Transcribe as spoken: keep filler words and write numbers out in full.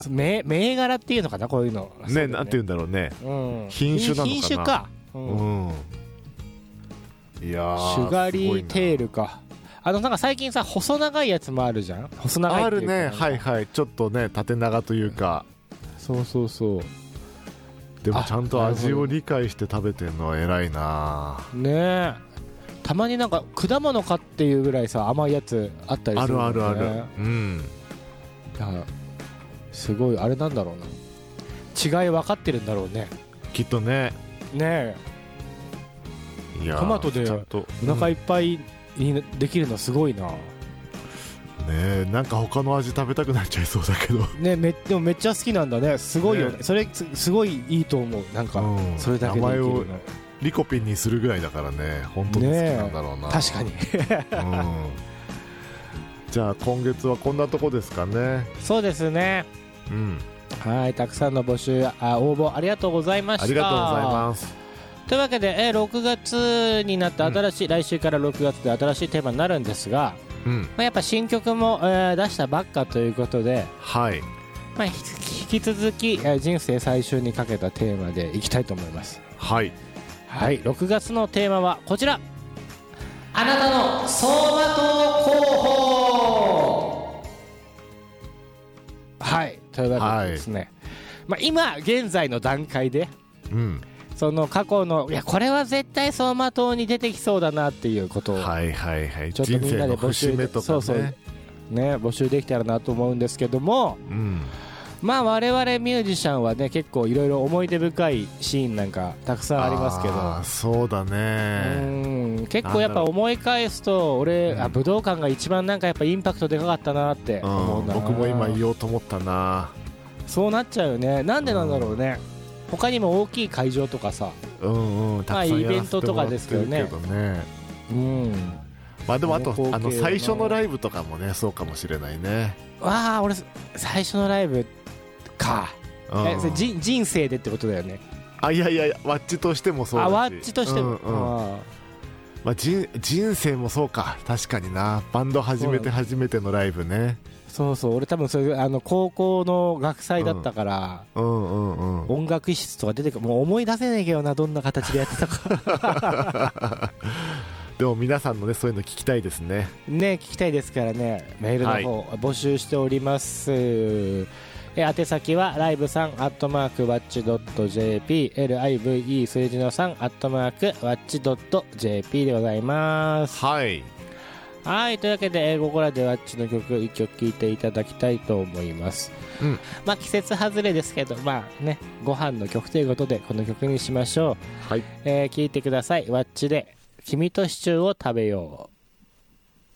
銘銘柄っていうのかな、こういうのね、なんて言うんだろうね、 うん、 品種なのかな。 品種か、うん、 うん、いやー、 シュガリーテールか。あのなんか最近さ、細長いやつもあるじゃん。細長いっていうか、 あるね、はいはい、ちょっとね縦長というか、 そうそうそう。 でもちゃんと味を理解して食べてるのは偉いなねえ。たまになんか果物かっていうぐらいさ甘いやつあったりするもんね。 あるあるある、うん、 だからすごいあれなんだろうな、違い分かってるんだろうね、 きっとね。 ねえ、 いやトマトでお腹いっぱいにできるのすごいな、うん、 ねえ、なんか他の味食べたくなっちゃいそうだけどね。めでもめっちゃ好きなんだね、すごいよね、ね、それ す, すごいいいと思う。なんか、うん、それだけでできるの、名前をリコピンにするぐらいだからね、本当に好きなんだろうな、 ね、確かに、 うん、じゃあ今月はこんなとこですかね。 そうですね、 うん、 はい、たくさんの募集、あ、応募ありがとうございました。 ありがとうございます。 というわけで、えろくがつになって新しい、うん、来週からろくがつで新しいテーマになるんですが、うん、まあ、やっぱ新曲も、えー、出したばっかということで、 はい、 まあ、引き続き、えー、人生最終にかけたテーマでいきたいと思います。 はい、 はい、ろくがつのテーマはこちら、あなたの走馬灯候補。はい、というわけでですね、はい、まあ、今現在の段階で、うん、その過去の、いやこれは絶対走馬灯に出てきそうだなっていうことを、 はいはいはい、 ちょっとみんなで募集で、 とかね、 そうそうね、募集できたらなと思うんですけども、うん、まあ我々ミュージシャンはね、結構いろいろ思い出深いシーンなんかたくさんありますけど、 あ、そうだね、 うん、結構やっぱ思い返すと俺、うん、あ、武道館が一番なんかやっぱインパクトでかかったなって思うな、うん、 僕も今言おうと思ったな。 そうなっちゃうよね。なんでなんだろうね、うん、他にも大きい会場とかさ、 うんうん、たくさんやらせてもらってるけどね、うん、まあでもあとあの最初のライブとかもね、そうかもしれないね。 わあ、俺最初のライブか、うん、えそれじ人生でってことだよね。 あ、いやいや、ワッチとしてもそうだし、 あ、ワッチとしても、うんうん、 あ、まあ、人, 人生もそうか、確かにな、バンド始めて初めてのライブね。 そうそう、俺多分それあの高校の学祭だったから、 うんうんうんうん、 音楽室とか出てくる、もう思い出せないけどな、どんな形でやってたかでも皆さんのね、そういうの聞きたいですね。 ね、聞きたいですからね、メールの方、はい、募集しております。え宛先はライブさんアットマークワッチドット ジェーピー、 ライブ 数字のさんアットマークワッチドット ジェーピー でございます。 はい、 はい、というわけでここらでワッチの曲いっきょく聴いていただきたいと思います、うん、まあ季節外れですけど、まあね、ご飯の曲ということでこの曲にしましょう。はい、えー、聴いてください。ワッチで君とシチューを食べよう。